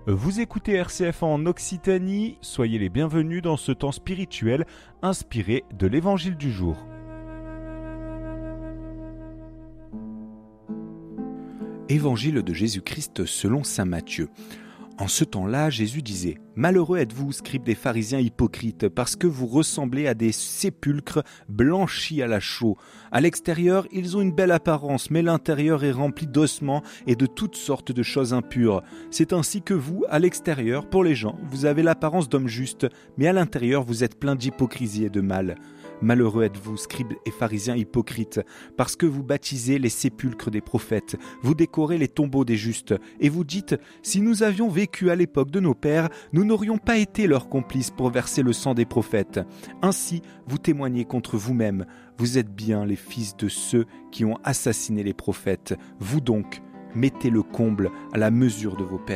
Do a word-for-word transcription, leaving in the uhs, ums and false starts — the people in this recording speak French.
Vous écoutez R C F en Occitanie, soyez les bienvenus dans ce temps spirituel inspiré de l'Évangile du jour. Évangile de Jésus-Christ selon saint Matthieu. En ce temps-là, Jésus disait « Malheureux êtes-vous, scribes des pharisiens hypocrites, parce que vous ressemblez à des sépulcres blanchis à la chaux. À l'extérieur, ils ont une belle apparence, mais l'intérieur est rempli d'ossements et de toutes sortes de choses impures. C'est ainsi que vous, à l'extérieur, pour les gens, vous avez l'apparence d'hommes justes, mais à l'intérieur, vous êtes plein d'hypocrisie et de mal. Malheureux êtes-vous, scribes et pharisiens hypocrites, parce que vous baptisez les sépulcres des prophètes, vous décorez les tombeaux des justes, et vous dites « Si nous avions vécu à l'époque de nos pères, nous n'aurions pas été leurs complices pour verser le sang des prophètes. Ainsi, vous témoignez contre vous-même. Vous êtes bien les fils de ceux qui ont assassiné les prophètes. Vous donc, mettez le comble à la mesure de vos pères. »